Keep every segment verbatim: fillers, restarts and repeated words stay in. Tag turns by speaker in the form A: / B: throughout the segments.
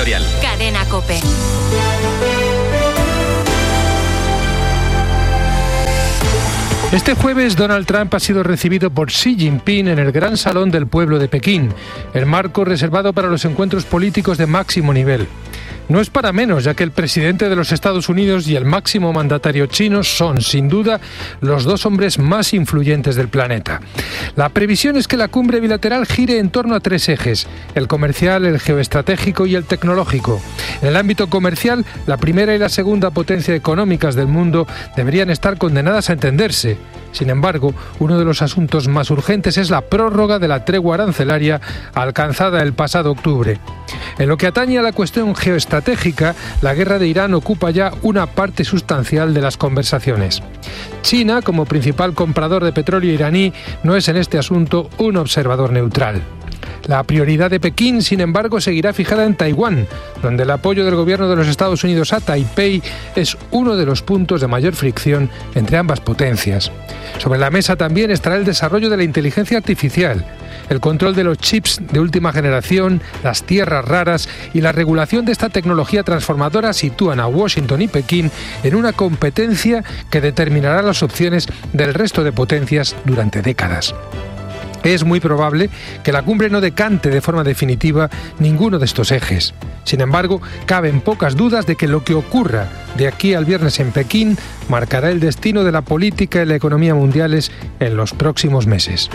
A: editorial.
B: Cadena COPE.
C: Este jueves, Donald Trump ha sido recibido por Xi Jinping en el Gran Salón del Pueblo de Pekín, el marco reservado para los encuentros políticos de máximo nivel. No es para menos, ya que el presidente de los Estados Unidos y el máximo mandatario chino son, sin duda, los dos hombres más influyentes del planeta. La previsión es que la cumbre bilateral gire en torno a tres ejes: el comercial, el geoestratégico y el tecnológico. En el ámbito comercial, la primera y la segunda potencia económicas del mundo deberían estar condenadas a entenderse. Sin embargo, uno de los asuntos más urgentes es la prórroga de la tregua arancelaria alcanzada el pasado octubre. En lo que atañe a la cuestión geoestratégica, la guerra de Irán ocupa ya una parte sustancial de las conversaciones. China, como principal comprador de petróleo iraní, no es en este asunto un observador neutral. La prioridad de Pekín, sin embargo, seguirá fijada en Taiwán, donde el apoyo del gobierno de los Estados Unidos a Taipei es uno de los puntos de mayor fricción entre ambas potencias. Sobre la mesa también estará el desarrollo de la inteligencia artificial, el control de los chips de última generación, las tierras raras y la regulación de esta tecnología transformadora sitúan a Washington y Pekín en una competencia que determinará las opciones del resto de potencias durante décadas. Es muy probable que la cumbre no decante de forma definitiva ninguno de estos ejes. Sin embargo, caben pocas dudas de que lo que ocurra de aquí al viernes en Pekín marcará el destino de la política y la economía mundiales en los próximos meses.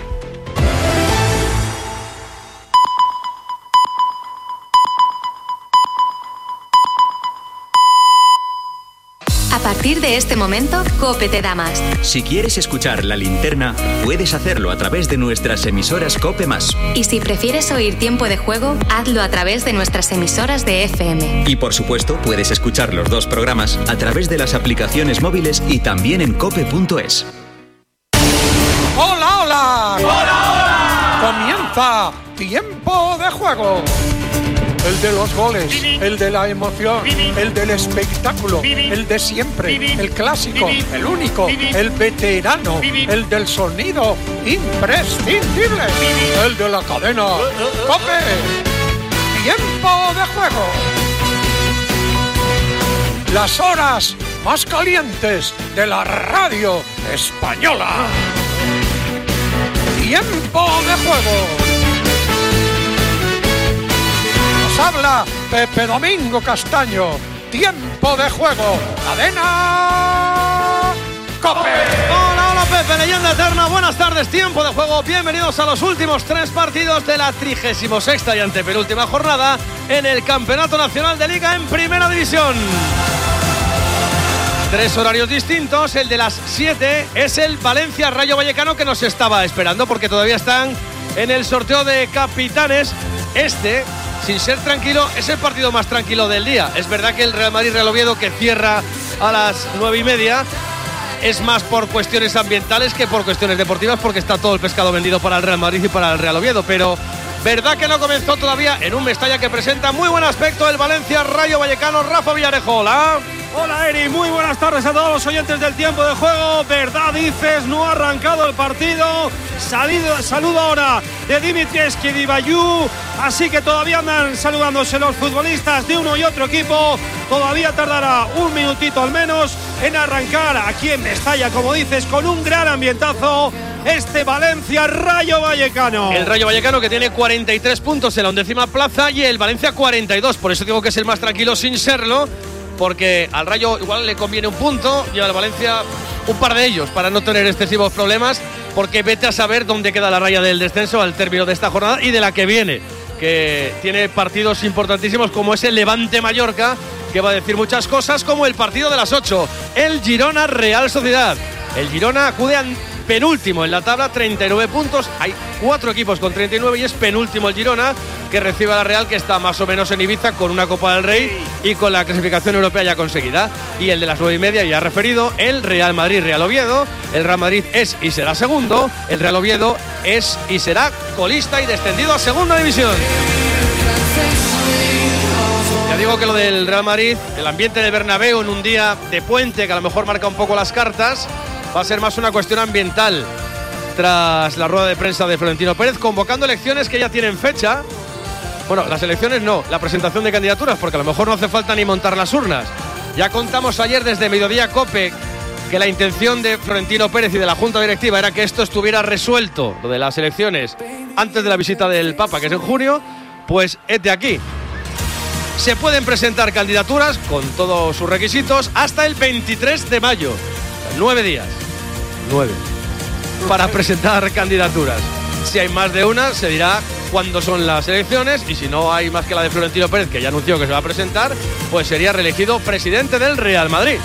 B: A partir de este momento, COPE te da más.
A: Si quieres escuchar La Linterna, puedes hacerlo a través de nuestras emisoras COPE más.
B: Y si prefieres oír Tiempo de Juego, hazlo a través de nuestras emisoras de F M.
A: Y por supuesto, puedes escuchar los dos programas a través de las aplicaciones móviles y también en cope punto es.
D: ¡Hola, hola! ¡Hola, hola! Comienza Tiempo de Juego. El de los goles, el de la emoción, el del espectáculo, el de siempre, el clásico, el único, el veterano, el del sonido imprescindible, el de la cadena COPE. Tiempo de Juego. Las horas más calientes de la radio española. Tiempo de Juego. Habla Pepe Domingo Castaño. Tiempo de Juego. Cadena COPE.
E: Hola, hola Pepe, leyenda eterna. Buenas tardes, Tiempo de Juego. Bienvenidos a los últimos tres partidos de la trigésima sexta y antepenúltima jornada en el Campeonato Nacional de Liga en Primera División. Tres horarios distintos. El de las siete es el Valencia Rayo Vallecano, que nos estaba esperando porque todavía están en el sorteo de capitanes. Este, sin ser tranquilo, es el partido más tranquilo del día. Es verdad que el Real Madrid-Real Oviedo, que cierra a las nueve y media, es más por cuestiones ambientales que por cuestiones deportivas, porque está todo el pescado vendido para el Real Madrid y para el Real Oviedo. Pero verdad que no comenzó todavía en un Mestalla que presenta muy buen aspecto el Valencia Rayo Vallecano. Rafa Villarejo, hola.
F: Hola Eri, muy buenas tardes a todos los oyentes del Tiempo de Juego. Verdad dices, no ha arrancado el partido. Salido, saludo ahora de Dimitris Kidibayú. Así que todavía andan saludándose los futbolistas de uno y otro equipo. Todavía tardará un minutito al menos en arrancar aquí en Mestalla, como dices, con un gran ambientazo. Este Valencia Rayo Vallecano.
E: El Rayo Vallecano, que tiene cuarenta y tres puntos en la undécima plaza, y el Valencia cuarenta y dos. Por eso digo que es el más tranquilo sin serlo, porque al Rayo igual le conviene un punto y al Valencia un par de ellos para no tener excesivos problemas, porque vete a saber dónde queda la raya del descenso al término de esta jornada y de la que viene, que tiene partidos importantísimos como ese Levante Mallorca, que va a decir muchas cosas, como el partido de las ocho, el Girona Real Sociedad. El Girona acude a penúltimo en la tabla, treinta y nueve puntos. Hay cuatro equipos con treinta y nueve y es penúltimo el Girona, que recibe a la Real, que está más o menos en Ibiza con una Copa del Rey y con la clasificación europea ya conseguida. Y el de las nueve y media ya referido, el Real Madrid Real Oviedo. El Real Madrid es y será segundo, el Real Oviedo es y será colista y descendido a segunda división. Ya digo que lo del Real Madrid, el ambiente del Bernabéu en un día de puente que a lo mejor marca un poco las cartas, va a ser más una cuestión ambiental, tras la rueda de prensa de Florentino Pérez, convocando elecciones que ya tienen fecha Bueno, las elecciones no, la presentación de candidaturas, porque a lo mejor no hace falta ni montar las urnas. Ya contamos ayer desde Mediodía Cope que la intención de Florentino Pérez y de la Junta Directiva era que esto estuviera resuelto, lo de las elecciones, antes de la visita del Papa, que es en junio. Pues hete aquí. Se pueden presentar candidaturas con todos sus requisitos hasta el veintitrés de mayo. Nueve días. Nueve. Para presentar candidaturas. Si hay más de una, se dirá cuándo son las elecciones, y si no hay más que la de Florentino Pérez, que ya anunció que se va a presentar, pues sería reelegido presidente del Real Madrid.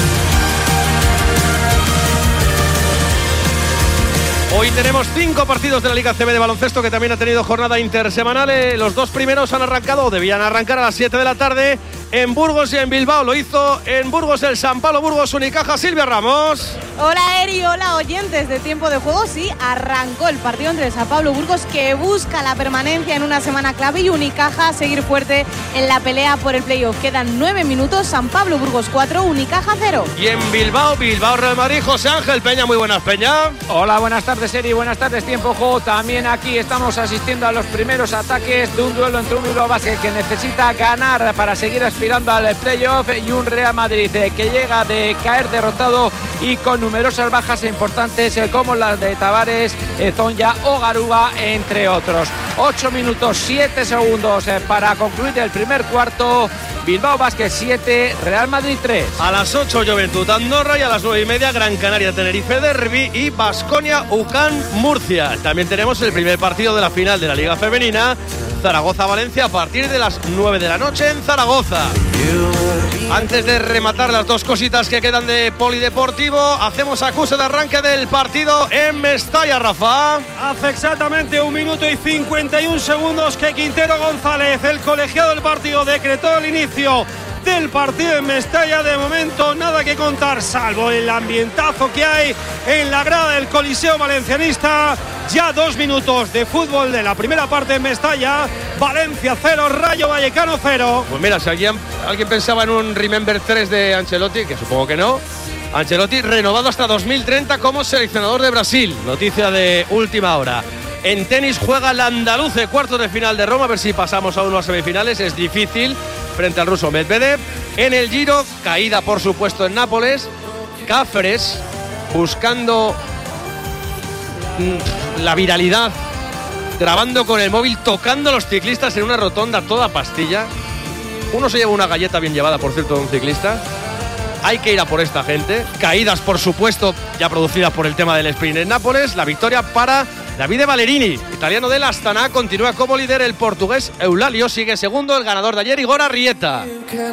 E: Hoy tenemos cinco partidos de la Liga C B de baloncesto, que también ha tenido jornada intersemanal. Los dos primeros han arrancado, o debían arrancar a las siete de la tarde, en Burgos y en Bilbao. Lo hizo en Burgos el San Pablo Burgos Unicaja. Silvia Ramos.
G: Hola Eri, hola oyentes de Tiempo de Juego. Sí, arrancó el partido entre el San Pablo Burgos, que busca la permanencia en una semana clave, y Unicaja a seguir fuerte en la pelea por el playoff. Quedan nueve minutos, San Pablo Burgos cuatro, Unicaja cero.
E: Y en Bilbao, Bilbao Real Madrid, José Ángel Peña. Muy buenas, Peña.
H: Hola, buenas tardes Eri, buenas tardes Tiempo de Juego. También aquí estamos asistiendo a los primeros ataques de un duelo entre un Bilbao Basket que necesita ganar para seguir aspirando al playoff, y un Real Madrid que llega de caer derrotado y con numerosas bajas importantes como las de Tavares, Zonja o Garuba, entre otros. ocho minutos siete segundos para concluir el primer cuarto. Bilbao Basket siete, Real Madrid tres.
E: A las ocho, Juventud Andorra, y a las nueve y media, Gran Canaria Tenerife Derby y Baskonia Ucán Murcia. También tenemos el primer partido de la final de la Liga Femenina, Zaragoza-Valencia, a partir de las nueve de la noche en Zaragoza. Antes de rematar las dos cositas que quedan de polideportivo, hacemos acuse de arranque del partido en Mestalla, Rafa.
F: Hace exactamente un minuto y cincuenta y un segundos que Quintero González, el colegiado del partido, decretó el inicio del partido en Mestalla. De momento nada que contar, salvo el ambientazo que hay en la grada del Coliseo Valencianista. Ya dos minutos de fútbol de la primera parte en Mestalla. Valencia cero, Rayo Vallecano cero.
E: Pues mira, si alguien, alguien pensaba en un Remember tres de Ancelotti, que supongo que no, Ancelotti renovado hasta dos mil treinta como seleccionador de Brasil. Noticia de última hora. En tenis juega el andaluce, cuarto de final de Roma, a ver si pasamos a uno a semifinales. Es difícil frente al ruso Medvedev. En el Giro, caída por supuesto en Nápoles. Cáceres buscando la viralidad, grabando con el móvil, tocando a los ciclistas en una rotonda toda pastilla. Uno se lleva una galleta bien llevada, por cierto, de un ciclista. Hay que ir a por esta gente. Caídas, por supuesto, ya producidas por el tema del sprint en Nápoles. La victoria para Davide Ballerini, italiano del Astana. Continúa como líder el portugués Eulalio. Sigue segundo el ganador de ayer, Igor Arrieta.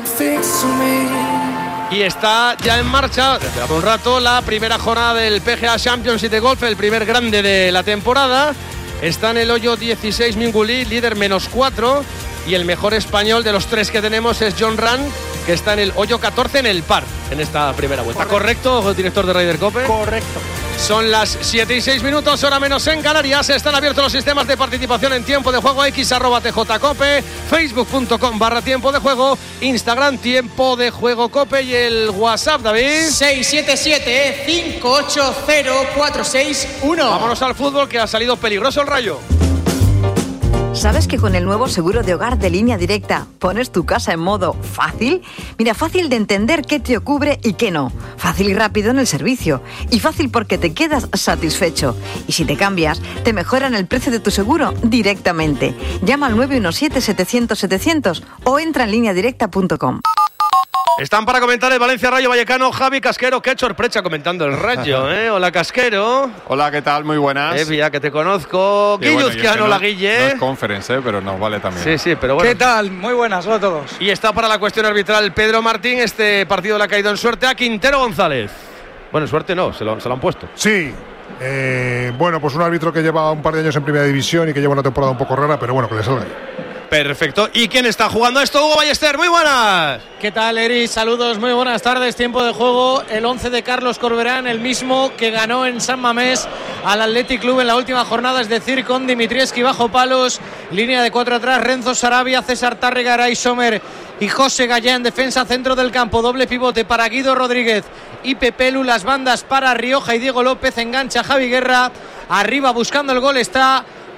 E: Y está ya en marcha, desde hace un rato, la primera jornada del P G A Championship de golf, el primer grande de la temporada. Está en el hoyo dieciséis Mingulí, líder menos cuatro. Y el mejor español de los tres que tenemos es John Ran, que está en el hoyo catorce en el par en esta primera vuelta. ¿Correcto, ¿Correcto director de Ryder Cope?
D: Correcto.
E: Son las siete y seis minutos, hora menos en Canarias. Están abiertos los sistemas de participación en Tiempo de Juego. X arroba tjcope, facebook.com barra Tiempo de Juego, Instagram Tiempo de Juego Cope, y el WhatsApp, David.
I: seis siete siete, cinco ocho cero, cuatro seis uno.
E: Vámonos al fútbol, que ha salido peligroso el Rayo.
J: ¿Sabes que con el nuevo seguro de hogar de Línea Directa pones tu casa en modo fácil? Mira, fácil de entender qué te cubre y qué no. Fácil y rápido en el servicio. Y fácil porque te quedas satisfecho. Y si te cambias, te mejoran el precio de tu seguro directamente. Llama al nueve uno siete, setecientos, setecientos o entra en línea directa punto com.
E: Están para comentar el Valencia Rayo Vallecano Javi Casquero, que sorpresa comentando el Rayo, ¿eh? Hola, Casquero.
K: Hola, ¿qué tal? Muy buenas.
E: Eh, ya que te conozco.
K: Sí, bueno,
E: Guilluzquiano, la Guille.
K: No es conference, ¿eh? Pero nos vale también.
E: Sí, sí, pero bueno.
L: ¿Qué tal? Muy buenas, hola a todos.
E: Y está para la cuestión arbitral Pedro Martín. Este partido le ha caído en suerte a Quintero González. Bueno, en suerte no, se lo, se lo han puesto.
M: Sí. Eh, bueno, pues un árbitro que lleva un par de años en primera división y que lleva una temporada un poco rara, pero bueno, que le salga.
E: Perfecto. ¿Y quién está jugando esto? Hugo Ballester, muy buenas.
N: ¿Qué tal, Eri? Saludos, muy buenas tardes. Tiempo de juego, el once de Carlos Corberán, el mismo que ganó en San Mamés al Athletic Club en la última jornada, es decir, con Dimitrievski bajo palos, línea de cuatro atrás, Renzo Sarabia, César Tárrega, Aray Sommer y José Gallán, defensa centro del campo, doble pivote para Guido Rodríguez y Pepelu, las bandas para Rioja y Diego López, engancha Javi Guerra, arriba buscando el gol está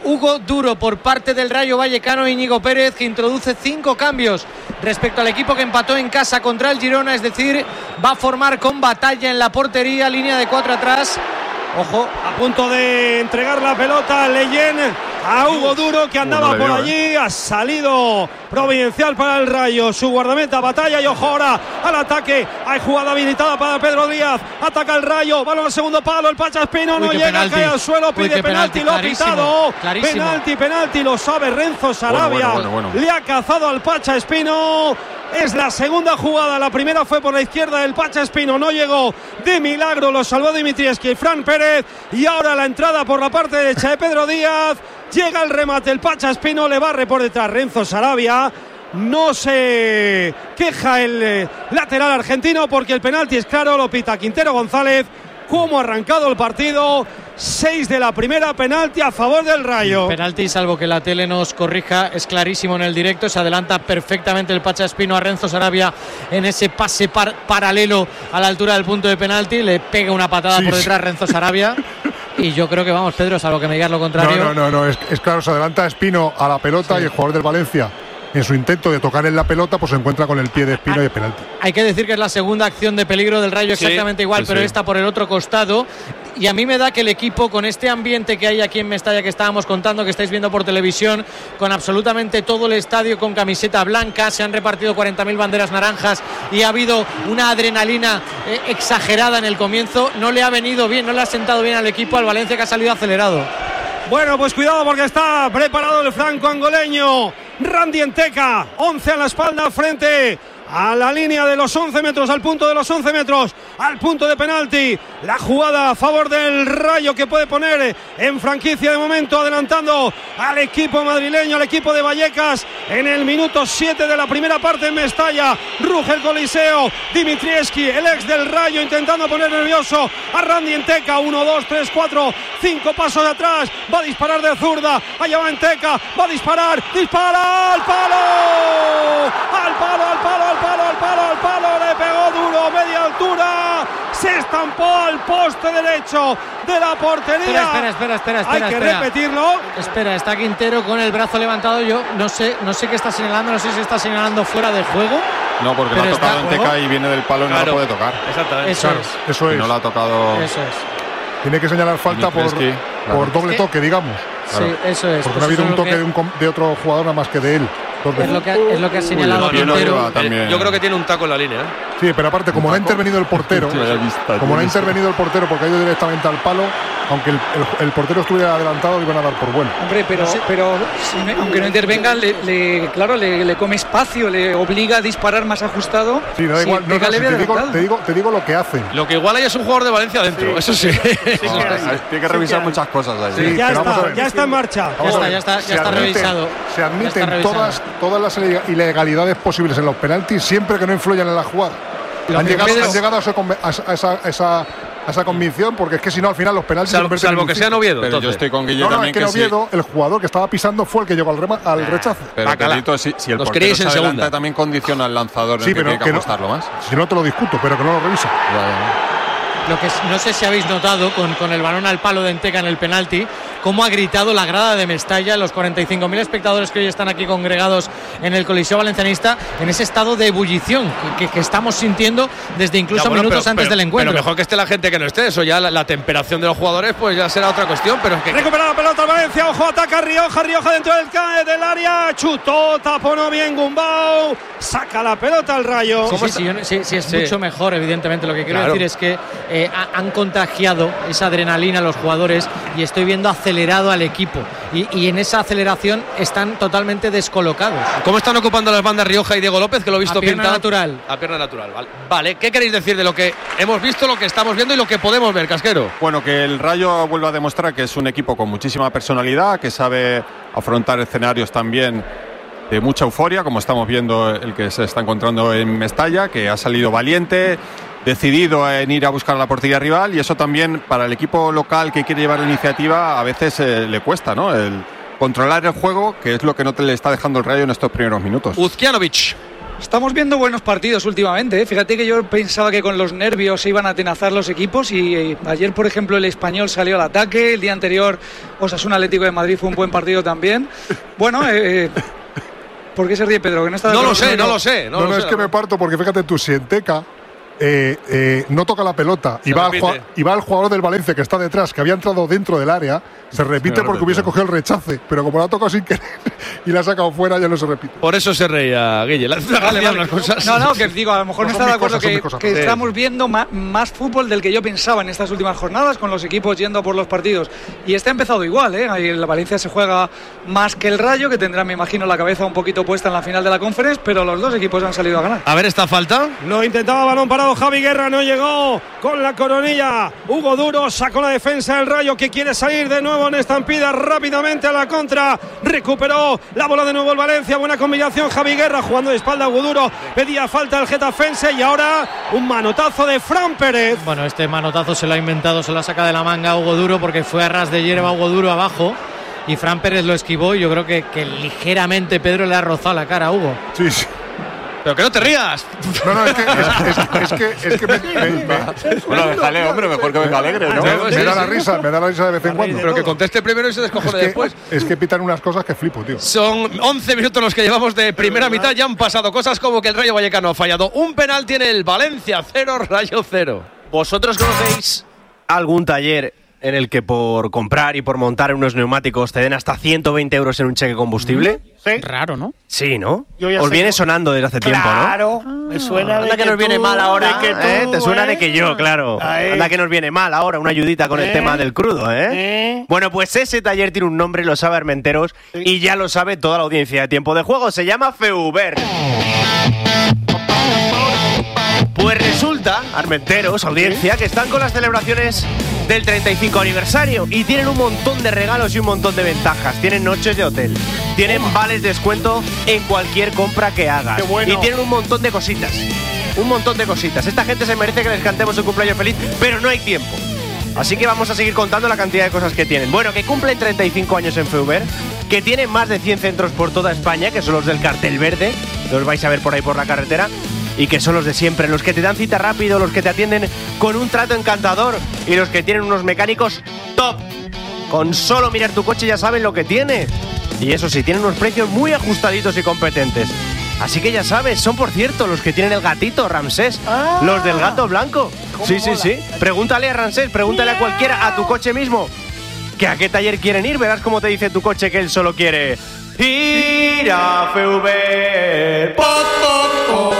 N: Hugo Duro por parte del Rayo Vallecano. Íñigo Pérez, que introduce cinco cambios respecto al equipo que empató en casa contra el Girona, es decir, va a formar con Batalla en la portería, línea de cuatro atrás.
F: Ojo, a punto de entregar la pelota Leyen a Hugo Duro, que andaba uh, no por dio, allí, eh. ha salido providencial para el Rayo, su guardameta Batalla, y ojo ahora al ataque, hay jugada habilitada para Pedro Díaz, ataca el Rayo, balón al segundo palo, el Pacha Espino no llega, penalti. cae al suelo, pide Uy, penalti, penalti, lo ha pitado, clarísimo. penalti, penalti, lo sabe Renzo Sarabia, bueno, bueno, bueno, bueno. le ha cazado al Pacha Espino. Es la segunda jugada, la primera fue por la izquierda del Pacha Espino, no llegó de milagro, lo salvó Dimitrievski y Fran Pérez, y ahora la entrada por la parte derecha de Pedro Díaz, llega el remate, el Pacha Espino le barre por detrás Renzo Sarabia, no se queja el eh, lateral argentino porque el penalti es claro, lo pita Quintero González. ¿Cómo ha arrancado el partido? seis de la primera, penalti a favor del Rayo.
N: Penalti, salvo que la tele nos corrija, es clarísimo en el directo. Se adelanta perfectamente el Pacha Espino a Renzo Sarabia en ese pase par- paralelo a la altura del punto de penalti. Le pega una patada sí, por detrás sí. Renzo Sarabia. Y yo creo que vamos, Pedro, salvo que me digas lo contrario.
M: No, no, no, no. Es, es claro, se adelanta Espino a la pelota sí. y el jugador del Valencia, en su intento de tocar en la pelota, pues se encuentra con el pie de Espino y el penalti.
N: Hay que decir que es la segunda acción de peligro del Rayo exactamente sí, igual, sí, pero sí. esta por el otro costado. Y a mí me da que el equipo, con este ambiente que hay aquí en Mestalla, que estábamos contando, que estáis viendo por televisión, con absolutamente todo el estadio con camiseta blanca, se han repartido cuarenta mil banderas naranjas y ha habido una adrenalina eh, exagerada en el comienzo, no le ha venido bien, no le ha sentado bien al equipo, al Valencia, que ha salido acelerado.
F: Bueno, pues cuidado porque está preparado el franco angoleño Randy Enteca, once a la espalda, frente a la línea de los once metros, al punto de los once metros, al punto de penalti. La jugada a favor del Rayo, que puede poner en franquicia de momento, adelantando al equipo madrileño, al equipo de Vallecas, en el minuto siete de la primera parte en Mestalla. Ruge el Coliseo, Dimitrievski, el ex del Rayo, intentando poner nervioso a Randy Enteca. uno, dos, tres, cuatro, cinco pasos de atrás, va a disparar de zurda, allá va Enteca, va a disparar, dispara al palo, al palo, al palo, al palo, al palo, al palo, le pegó duro, media altura, se estampó al poste derecho de la portería.
N: Espera, espera, espera, espera.
F: Hay que
N: espera.
F: repetirlo.
N: Espera, está Quintero con el brazo levantado. Yo no sé, no sé qué está señalando, no sé si está señalando fuera de juego.
K: No, porque lo ha tocado Enteca y viene del palo y claro. no lo puede tocar.
N: Exactamente. Eso
K: claro,
N: es.
K: Eso es. Y no lo ha tocado.
N: Eso es.
M: Tiene que señalar falta por, claro. por doble es que, toque, digamos.
N: Claro. Sí, eso es.
M: Porque pues no ha habido un toque que... de, un, de otro jugador nada más que de él.
N: Es lo, que, es lo que ha señalado
E: Uy, no, Quintero. No, yo creo que tiene un taco en la línea, ¿eh?
M: Sí, pero aparte, como no ha intervenido el portero, vista, como no ha intervenido el portero porque ha ido directamente al palo, aunque el, el, el portero estuviera adelantado, le iban a dar por bueno.
L: Hombre, pero, sí. pero si, aunque no intervenga, le, le, claro, le, le come espacio, le obliga a disparar más ajustado.
M: Sí, no da igual. No, no, si te, digo, te, digo, te digo lo que hacen.
E: Lo que igual hay es un jugador de Valencia adentro, sí. eso sí. sí, sí
K: no,
E: que
K: tiene que revisar sí, muchas cosas ahí.
F: Sí, ya, está, ya está en marcha.
N: Ya está, ya está, ya está revisado.
M: Se admiten todas, todas las ilegalidades posibles en los penaltis siempre que no influyan en la jugada. Han llegado, han llegado a, esa, a, esa, a, esa, a esa convicción, porque es que si no al final los penaltis
E: salvo,
M: se
E: salvo que sea Oviedo.
K: Pero yo estoy con Guillermo
M: no, no,
K: también
M: es que,
K: que
M: Oviedo,
K: sí.
M: el jugador que estaba pisando fue el que llegó al, rema, al rechazo.
K: Pero Pedrito, si, si el
E: Los
K: portero
E: se
K: en
E: adelanta
K: segunda también condiciona al lanzador,
M: sí,
K: el
M: pero
K: que tiene que ajustarlo más.
M: Si no te lo discuto, pero que no lo revisa.
K: Ya, ya.
N: Lo que no sé si habéis notado con, con el balón al palo de Enteca en el penalti, cómo ha gritado la grada de Mestalla, los cuarenta y cinco mil espectadores que hoy están aquí congregados en el Coliseo Valencianista, en ese estado de ebullición que, que estamos sintiendo desde incluso ya, bueno, minutos pero,
E: pero,
N: antes del encuentro.
E: Pero mejor que esté la gente que no esté, eso ya la, la temperación de los jugadores pues ya será otra cuestión. Pero es que
F: recupera la pelota Valencia, ojo, ataca Rioja, Rioja dentro del, del área, chutó, taponó bien Gumbau, saca la pelota al Rayo.
N: Sí, sí, sí, yo, sí, sí es sí. mucho mejor, evidentemente. Lo que quiero claro. decir es que eh, han contagiado esa adrenalina a los jugadores y estoy viendo acelerado al equipo y, y en esa aceleración están totalmente descolocados.
E: ¿Cómo están ocupando las bandas Rioja y Diego López, que lo he visto
N: a pierna
E: pintado?
N: natural.
E: A pierna natural, vale. Vale, ¿qué queréis decir de lo que hemos visto, lo que estamos viendo y lo que podemos ver, Casquero?
K: Bueno, que el Rayo vuelve a demostrar que es un equipo con muchísima personalidad, que sabe afrontar escenarios también de mucha euforia, como estamos viendo el que se está encontrando en Mestalla, que ha salido valiente, decidido en ir a buscar a la portería rival, y eso también para el equipo local que quiere llevar la iniciativa a veces eh, le cuesta, ¿no? El controlar el juego, que es lo que no te le está dejando el Rayo en estos primeros minutos.
E: Uzkianovic.
L: Estamos viendo buenos partidos últimamente, ¿eh? Fíjate que yo pensaba que con los nervios se iban a atenazar los equipos y eh, ayer, por ejemplo, el Español salió al ataque, el día anterior Osasuna Atlético de Madrid fue un buen partido también. Bueno, eh, ¿por qué se ríe Pedro? Que no está de
E: no lo
L: acuerdo
E: sé,
L: conmigo.
E: no lo sé.
M: No, no, no es que me parto porque fíjate tú, si en Teca eh, eh, no toca la pelota y va, al, y va el jugador del Valencia que está detrás, que había entrado dentro del área, se repite
E: Sí,
M: porque hubiese cogido el rechace, pero como la ha tocado sin querer y la ha sacado fuera, ya no se repite.
E: Por eso se reía Guille. La
L: Vale, vale.
E: unas cosas.
L: No, no, que digo, a lo mejor no,
M: No
L: está
M: son
L: de
M: mis
L: acuerdo
M: cosas, son
L: que,
M: mis cosas.
L: que
M: Sí.
L: estamos viendo ma- más fútbol del que yo pensaba en estas últimas jornadas, con los equipos yendo a por los partidos. Y este ha empezado igual, ¿eh? Ahí en la Valencia se juega más que el Rayo, que tendrá, me imagino, la cabeza un poquito puesta en la final de la Conference, pero los dos equipos han salido a ganar.
E: A ver, esta falta.
F: Lo intentaba, balón parado Javi Guerra, no llegó con la coronilla. Hugo Duro sacó la defensa del Rayo, que quiere salir de nuevo en estampida rápidamente a la contra. Recuperó la bola de nuevo el Valencia. Buena combinación, Javi Guerra jugando de espalda a Hugo Duro. Pedía falta el getafense y ahora un manotazo de Fran Pérez.
N: Bueno, este manotazo se lo ha inventado, se lo ha sacado de la manga Hugo Duro porque fue a ras de hierba Hugo Duro abajo y Fran Pérez lo esquivó y yo creo que, que ligeramente Pedro le ha rozado la cara a Hugo.
M: Sí, sí.
E: Pero que no te rías.
M: No, no, es que es, es, es que, es que me, me, me,
K: Bueno, déjale, hombre, mejor que venga alegre, ¿no?
M: me, me da la risa, me da la risa de vez en cuando.
E: Pero que conteste primero y se descojone
M: es que,
E: después.
M: Es que pitan unas cosas que flipo, tío.
E: Son once minutos los que llevamos de primera mitad. Ya han pasado cosas como que el Rayo Vallecano ha fallado un penal, tiene el Valencia cero, Rayo cero.
O: ¿Vosotros conocéis algún taller en el que por comprar y por montar unos neumáticos te den hasta ciento veinte euros en un cheque combustible?
P: Sí. Raro, ¿no?
O: Sí, ¿no?
P: Yo ya
O: Os
P: sé
O: viene
P: cómo-
O: sonando desde hace tiempo, ¿no?
P: Claro, me suena de
O: Anda que,
P: que
O: nos viene
P: tú-
O: mal ahora,
P: de que tú,
O: ¿eh? Te suena
P: ¿eh?
O: de que yo, claro.
P: Ahí.
O: Anda que nos viene mal ahora, una ayudita con el
P: ¿Eh?
O: tema del crudo, ¿eh?
P: ¿Eh?
O: Bueno, pues ese taller tiene un nombre, lo sabe Armenteros, y ya lo sabe toda la audiencia de Tiempo de Juego. Se llama Feuber. Pues resulta, Armenteros, audiencia, que están con las celebraciones del treinta y cinco aniversario y tienen un montón de regalos y un montón de ventajas. Tienen noches de hotel, tienen vales de descuento en cualquier compra que hagas.
P: Qué bueno.
O: Y tienen un montón de cositas. Un montón de cositas. Esta gente se merece que les cantemos un cumpleaños feliz, pero no hay tiempo. Así que vamos a seguir contando la cantidad de cosas que tienen. Bueno, que cumplen treinta y cinco años en Feuber, que tienen más de cien centros por toda España, que son los del cartel verde, los vais a ver por ahí por la carretera, y que son los de siempre, los que te dan cita rápido, los que te atienden con un trato encantador y los que tienen unos mecánicos top. Con solo mirar tu coche ya saben lo que tiene. Y eso sí, tienen unos precios muy ajustaditos y competentes. Así que ya sabes, son por cierto los que tienen el gatito, Ramsés,
P: Ah.
O: los del gato blanco. Sí, sí, sí. Pregúntale a Ramsés, pregúntale a cualquiera, a tu coche mismo, que a qué taller quieren ir. Verás cómo te dice tu coche que él solo quiere ir a Feuber. Pop, pop, pop.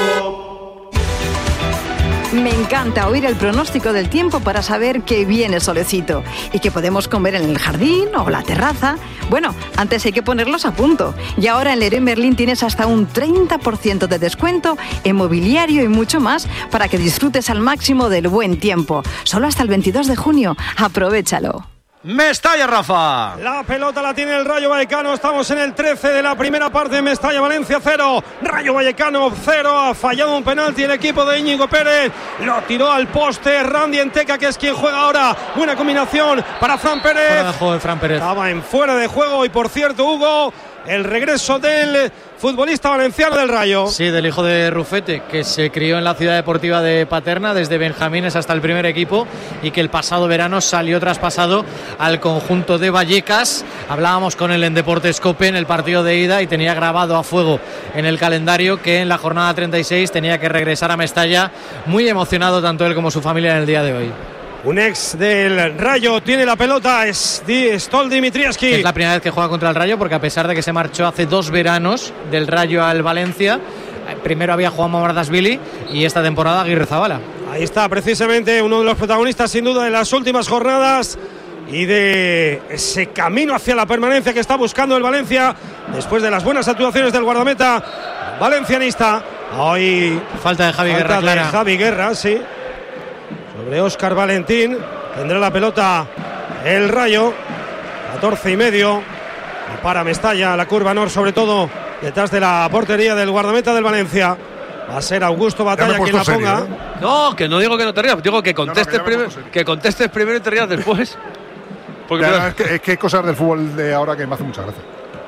J: Me encanta oír el pronóstico del tiempo para saber que viene solecito y que podemos comer en el jardín o la terraza. Bueno, antes hay que ponerlos a punto. Y ahora en Leroy Merlin tienes hasta un treinta por ciento de descuento en mobiliario y mucho más para que disfrutes al máximo del buen tiempo. Solo hasta el veintidós de junio. Aprovéchalo.
E: Mestalla, Rafa.
F: La pelota la tiene el Rayo Vallecano. Estamos en el trece de la primera parte. Mestalla, Valencia cero. Rayo Vallecano cero. Ha fallado un penalti el equipo de Íñigo Pérez. Lo tiró al poste Randy Enteca, que es quien juega ahora. Buena combinación para Fran Pérez.
N: Fuera de juego de Fran Pérez.
F: Estaba en fuera de juego. Y por cierto, Hugo, el regreso del futbolista valenciano del Rayo.
N: Sí, del hijo de Rufete, que se crió en la ciudad deportiva de Paterna desde benjamines hasta el primer equipo y que el pasado verano salió traspasado al conjunto de Vallecas. Hablábamos con él en Deportes Cope en el partido de ida y tenía grabado a fuego en el calendario que en la jornada treinta y seis tenía que regresar a Mestalla. Muy emocionado tanto él como su familia en el día de hoy.
F: Un ex del Rayo tiene la pelota, es Di Stol Dimitrievski.
N: Es la primera vez que juega contra el Rayo porque a pesar de que se marchó hace dos veranos del Rayo al Valencia, primero había jugado Mamardashvili y esta temporada Aguirre Zabala.
F: Ahí está precisamente uno de los protagonistas sin duda de las últimas jornadas y de ese camino hacia la permanencia que está buscando el Valencia después de las buenas actuaciones del guardameta valencianista. Hoy
N: falta de Javi
F: falta
N: Guerra,
F: de
N: clara.
F: Javi Guerra, sí. Sobre Óscar Valentín. Tendrá la pelota el Rayo. catorce y medio. Para Mestalla, la curva norte, sobre todo detrás de la portería del guardameta del Valencia. Va a ser Augusto Batalla quien la
M: serio,
F: ponga.
M: ¿eh?
E: No, que no digo que no te rías, digo que contestes,
M: No, no, que ya me
E: primero, que contestes primero y te rías después. Porque
M: Ya,
E: pero-
M: es, que, es que hay cosas del fútbol de ahora que me hacen mucha gracia.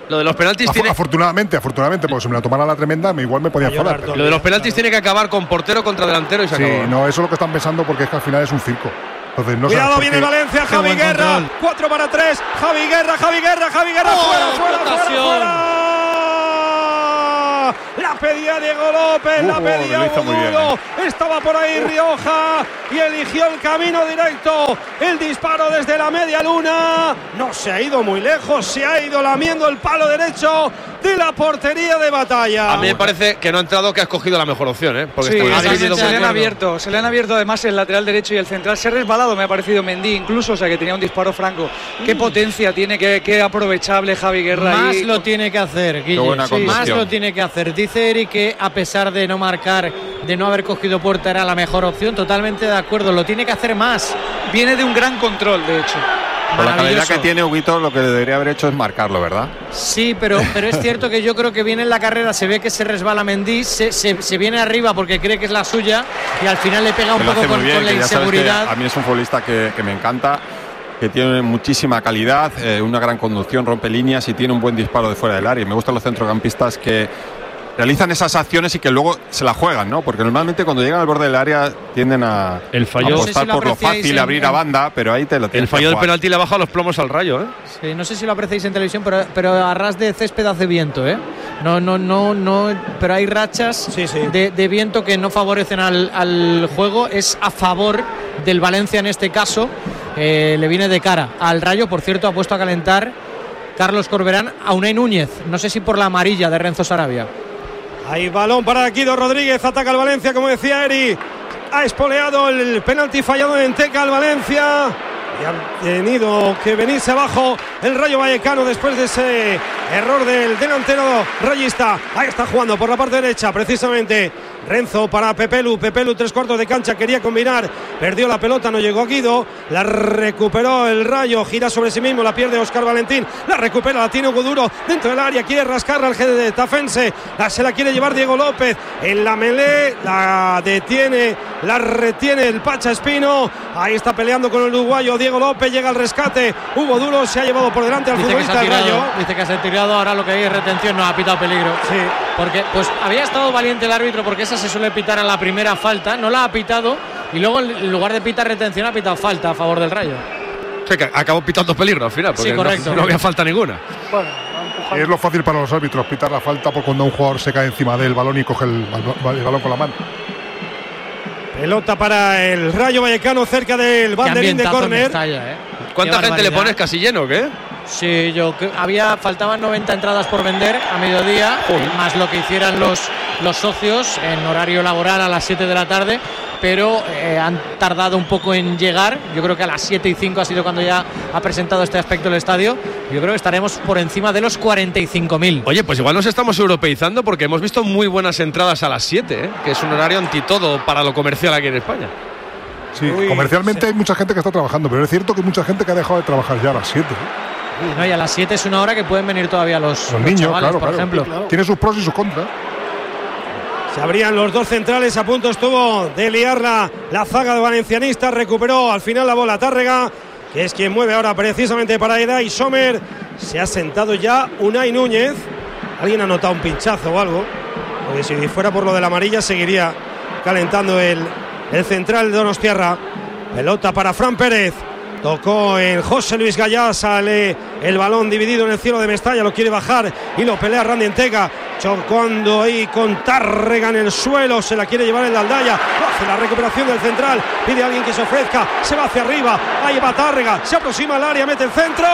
E: Lo de los penaltis
M: Af-
E: tiene.
M: Afortunadamente, afortunadamente, porque si me la tomara la tremenda, me igual me podía enfadar. pero-
E: Lo de los penaltis tiene que acabar con portero contra delantero y se
M: Sí,
E: acabó.
M: no, eso es lo que están pensando porque es que al final es un circo. Entonces, no
F: Cuidado,
M: sabes por
F: viene
M: qué-
F: Valencia,
M: Qué
F: Javi
M: buen
F: Guerra.
M: control.
F: cuatro para tres. Javi Guerra, Javi Guerra, Javi Guerra.
N: ¡Oh,
F: fuera, fuera, fuera,
N: explotación!
F: fuera. La pedía Diego López,
K: Uh,
F: la pedía
K: lo hizo muy bien,
F: Hugo. Estaba por ahí Rioja y eligió el camino directo. El disparo desde la media luna. No se ha ido muy lejos, se ha ido lamiendo el palo derecho de la portería de Batalla.
E: A mí me parece que no ha entrado, que ha escogido la mejor opción, ¿eh? Porque
L: Sí,
E: está- ha
L: se,
E: dividido
L: se
E: muy
L: le han
E: bien.
L: abierto, se le han abierto además el lateral derecho y el central. Se ha resbalado, me ha parecido Mendy incluso, o sea que tenía un disparo franco. Qué potencia tiene, qué, qué aprovechable Javi Guerra.
N: Más
L: ahí.
N: lo tiene que hacer, Guille.
K: buena
N: Sí, más
K: conducción.
N: lo tiene que hacer. Dice Eric que a pesar de no marcar, de no haber cogido puerta, era la mejor opción. Totalmente de acuerdo. Lo tiene que hacer más.
L: Viene de un gran control, de hecho.
K: Con la calidad
N: Maravilloso.
K: que tiene Huguito, lo que debería haber hecho es marcarlo, ¿verdad?
N: Sí, pero, pero es cierto que yo creo que viene en la carrera, se ve que se resbala Mendy, se, se, se viene arriba porque cree que es la suya y al final le pega un
K: Que lo
N: poco
K: hace muy
N: con,
K: bien,
N: con la
K: que ya sabes que
N: inseguridad.
K: a mí es un futbolista que, que me encanta, que tiene muchísima calidad, eh, una gran conducción, rompe líneas y tiene un buen disparo de fuera del área. Y me gustan los centrocampistas que realizan esas acciones y que luego se la juegan, ¿no? Porque normalmente cuando llegan al borde del área tienden a,
E: El fallo-
K: a
E: No sé
K: apostar
N: si lo
K: por lo
N: apreciáis
K: fácil,
N: en-
K: abrir a
N: en-
K: banda, pero ahí te lo
E: El
K: tienes
E: fallo
K: que
E: del
K: jugar.
E: penalti le ha bajado los plomos al Rayo, ¿eh?
N: Sí, no sé si lo apreciáis en televisión, pero, pero a ras de césped hace viento, ¿eh? No, no, no, no, pero hay rachas
F: Sí, sí.
N: De, de viento que no favorecen al, al juego. Es a favor del Valencia en este caso. Eh, le viene de cara al Rayo. Por cierto, ha puesto a calentar Carlos Corberán a Unai Núñez. No sé si por la amarilla de Renzo Sarabia.
F: Hay balón para Guido Rodríguez, ataca al Valencia, como decía Eri. Ha espoleado el penalti fallado en Teca al Valencia. Y ha tenido que venirse abajo el Rayo Vallecano después de ese error del delantero rayista. Ahí está jugando por la parte derecha, precisamente Renzo para Pepelu. Pepelu, tres cuartos de cancha, quería combinar, perdió la pelota, no llegó a Guido. La recuperó el Rayo, gira sobre sí mismo, la pierde Óscar Valentín. La recupera, la tiene Hugo Duro dentro del área, quiere rascarla al Getafense. La, se la quiere llevar Diego López en la melé, la detiene, la retiene el Pacha Espino. Ahí está peleando con el uruguayo Diego López, llega al rescate. Hugo Duro se ha llevado por delante al
N: Dice que se
F: futbolista
N: ha
F: del
N: tirado,
F: Rayo.
N: dice que se ha tirado, ahora lo que hay es retención, no ha pitado peligro.
F: Sí.
N: Porque pues había estado valiente el árbitro, porque esa se suele pitar a la primera falta, no la ha pitado y luego en lugar de pitar retención ha pitado falta a favor del Rayo.
E: O sea, que acabó pitando peligro al final, porque
N: Sí, correcto.
E: no, no había falta ninguna.
M: Y es lo fácil para los árbitros, pitar la falta por cuando un jugador se cae encima del balón y coge el, bal- el balón con la mano.
F: Pelota para el Rayo Vallecano cerca del
N: Qué
F: banderín de
N: ambientazo en
F: córner.
N: Mestalla, ¿eh?
E: ¿Cuánta
N: Qué
E: gente le
N: barbaridad.
E: pones? ¿Casi lleno o qué?
N: Sí, yo que- había faltaban noventa entradas por vender a mediodía, más lo que hicieran los, los socios en horario laboral a las siete de la tarde, pero eh, han tardado un poco en llegar. Yo creo que a las siete y cinco ha sido cuando ya ha presentado este aspecto el estadio. Yo creo que estaremos por encima de los cuarenta y cinco mil.
E: Oye, pues igual nos estamos europeizando porque hemos visto muy buenas entradas a las siete, ¿eh? Que es un horario antitodo para lo comercial aquí en España.
M: Sí,
F: Uy,
M: comercialmente hay mucha gente que está trabajando, pero es cierto que hay mucha gente que ha dejado de trabajar ya a las siete.
N: No, y a las siete es una hora que pueden venir todavía los,
M: Los
N: los
M: niños,
N: chavales,
M: claro,
N: por
M: claro.
N: ejemplo.
M: Sí, claro. Tiene sus pros y sus contras.
F: Se abrían los dos centrales, a punto estuvo de liarla la zaga de valencianistas. Recuperó al final la bola Tárrega, que es quien mueve ahora precisamente para Eda y Sommer. Se ha sentado ya Unai Núñez. Alguien ha notado un pinchazo o algo, porque si fuera por lo de la amarilla seguiría calentando el, el central de Donostiarra. Pelota para Fran Pérez. Tocó en José Luis Gallá, sale el balón dividido en el cielo de Mestalla, lo quiere bajar y lo pelea Randy Entega, chocando ahí con Tárrega en el suelo, se la quiere llevar el Aldaya, hace la recuperación del central, pide a alguien que se ofrezca, se va hacia arriba, ahí va Tárrega, se aproxima al área, mete el centro,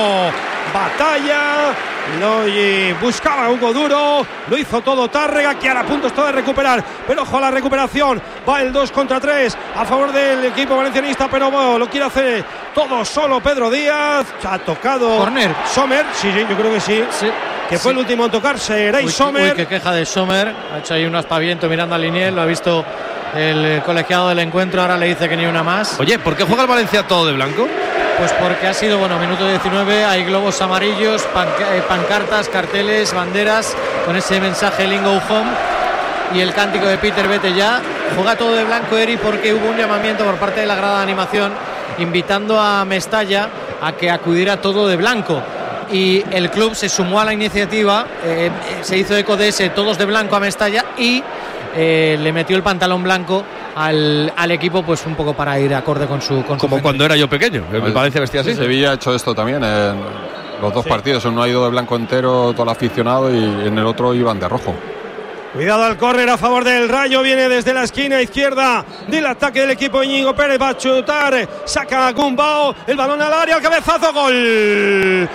F: batalla, lo eh, buscaba Hugo Duro, lo hizo todo Tárrega, que ahora a punto está de recuperar, pero ojo a la recuperación, va el dos contra tres a favor del equipo valencianista, pero bueno, lo quiere hacer todo solo Pedro Díaz, ha tocado
N: Corner.
F: Sommer, sí, sí, yo creo que sí,
N: Sí.
F: que fue
N: Sí.
F: el último en tocarse, Ray
N: Uy,
F: Sommer.
N: uy, qué queja de Sommer. Ha hecho ahí un aspaviento mirando a Linier. Lo ha visto el eh, colegiado del encuentro. Ahora le dice que ni una más.
E: Oye, ¿por qué juega el Valencia todo de blanco?
N: Pues porque ha sido, bueno, minuto diecinueve. Hay globos amarillos, panca- eh, pancartas, carteles, banderas con ese mensaje Lingo Home y el cántico de Peter Vete ya. Juega todo de blanco, Eri, porque hubo un llamamiento por parte de la grada de animación invitando a Mestalla a que acudiera todo de blanco. y el club se sumó a la iniciativa, eh, se hizo eco de ese todos de blanco a Mestalla y eh, le metió el pantalón blanco al, al equipo, pues un poco para ir acorde con su con
E: Como
N: su
E: cuando era yo pequeño, el
K: Pues,
E: Valencia vestía así.
K: Sevilla ha hecho esto también en los dos sí. partidos. Uno ha ido de blanco entero, todo el aficionado, y en el otro iban de rojo.
F: Cuidado al córner a favor del Rayo, viene desde la esquina izquierda del ataque del equipo. Íñigo Pérez va a chutar, saca a Gumbao, el balón al área, el cabezazo, gol.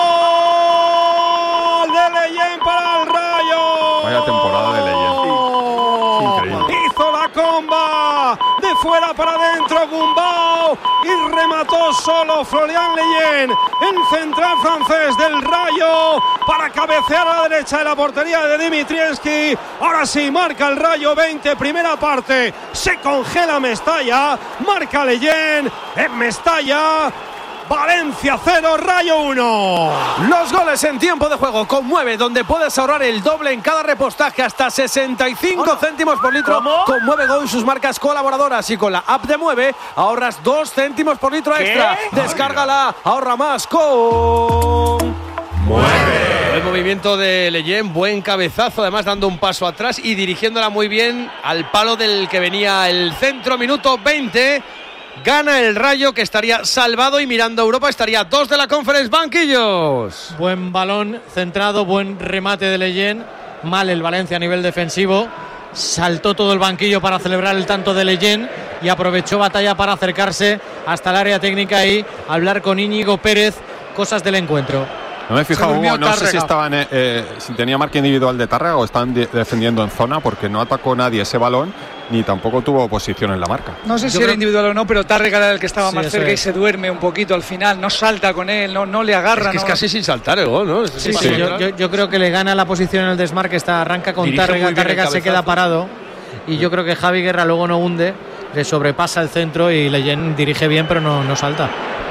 F: ¡Gol de Leyen para el Rayo!
K: Vaya temporada de Leyen. Increíble.
F: Hizo la comba de fuera para adentro Gumbao y remató solo Florian Leyen, el central francés del Rayo, para cabecear a la derecha de la portería de Dimitrievski. Ahora sí, marca el Rayo, veinte, primera parte, se congela Mestalla, marca Leyen en Mestalla. Valencia cero, Rayo uno.
E: Los goles en tiempo de juego con Mueve, donde puedes ahorrar el doble en cada repostaje, hasta sesenta y cinco oh, céntimos por litro. ¿Cómo? Con Mueve Go y sus marcas colaboradoras, y con la app de Mueve ahorras dos céntimos por litro extra. ¿Qué? Descárgala, ahorra más con Mueve. El movimiento de Leyen, buen cabezazo, además dando un paso atrás y dirigiéndola muy bien al palo del que venía el centro. Minuto veinte. Gana el Rayo, que estaría salvado, y mirando a Europa estaría dos de la Conference. Banquillos.
N: Buen balón centrado, buen remate de Leyen. Mal el Valencia a nivel defensivo. Saltó todo el banquillo para celebrar el tanto de Leyen y aprovechó batalla para acercarse hasta el área técnica y hablar con Íñigo Pérez, cosas del encuentro.
K: No me he fijado, Hugo, no sé si estaban eh, si tenía marca individual de Tárrega o estaban de- defendiendo en zona, porque no atacó nadie ese balón ni tampoco tuvo posición en la marca.
L: No sé
K: Yo
L: si
K: creo...
L: era individual o no, pero Tárrega era el que estaba
E: Sí,
L: más cerca
E: es.
L: y se duerme un poquito al final, no salta con él, no, no le agarra.
E: Es que
L: no...
E: es casi sin saltar el gol, ¿no?
N: Sí, sí, yo, yo, yo creo que le gana la posición en el desmarque, está, arranca con
E: Dirige
N: Tárrega,
E: muy bien el
N: Tárrega se queda
E: cabezazo.
N: parado y yo creo que Javi Guerra luego no hunde, le sobrepasa el centro y Leyen dirige bien pero no, no salta.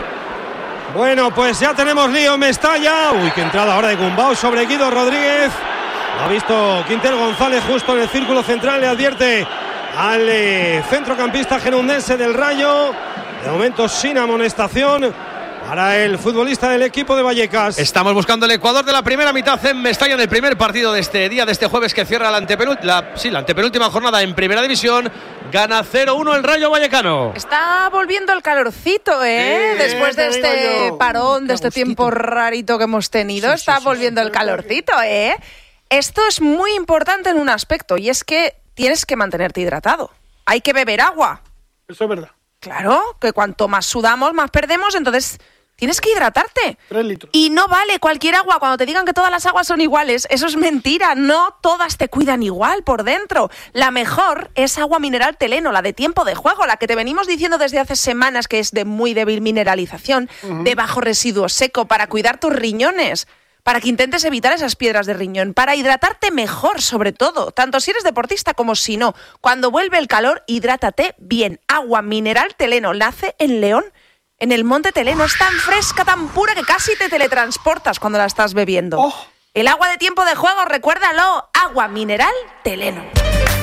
F: Bueno, pues ya tenemos lío en Mestalla. Uy, qué entrada ahora de Gumbao sobre Guido Rodríguez. Lo ha visto Quintero González justo en el círculo central. Le advierte al eh, centrocampista gerundense del Rayo. De momento sin amonestación para el futbolista del equipo de Vallecas.
E: Estamos buscando el Ecuador de la primera mitad en Mestalla, en el primer partido de este día, de este jueves, que cierra la, antepenult- la, sí, la antepenúltima jornada en Primera División. Gana cero uno el Rayo Vallecano.
Q: Está volviendo el calorcito, ¿eh?
E: Sí,
Q: Después de
E: te digo
Q: este
E: yo.
Q: parón, de este tiempo rarito que hemos tenido,
E: Sí,
Q: está
E: sí, sí,
Q: volviendo
E: sí,
Q: el calorcito, ¿eh? Esto es muy importante en un aspecto, y es que tienes que mantenerte hidratado. Hay que beber agua.
P: Eso es verdad.
Q: Claro, que cuanto más sudamos, más perdemos, entonces tienes que hidratarte.
P: Tres litros.
Q: Y no vale cualquier agua. Cuando te digan que todas las aguas son iguales, eso es mentira. No todas te cuidan igual por dentro. La mejor es agua mineral Teleno, la de tiempo de juego, la que te venimos diciendo desde hace semanas que es de muy débil mineralización, uh-huh. de bajo residuo seco, para cuidar tus riñones, para que intentes evitar esas piedras de riñón, para hidratarte mejor sobre todo, tanto si eres deportista como si no. Cuando vuelve el calor, hidrátate bien. Agua mineral Teleno, nace en León, en el Monte Teleno. Es tan fresca, tan pura, que casi te teletransportas cuando la estás bebiendo. Oh. El agua de tiempo de juego, recuérdalo, agua mineral Teleno.